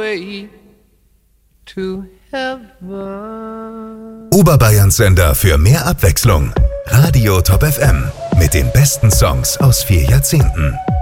way to heaven. Oberbayerns Sender für mehr Abwechslung. Radio Top FM mit den besten Songs aus 4 Jahrzehnten.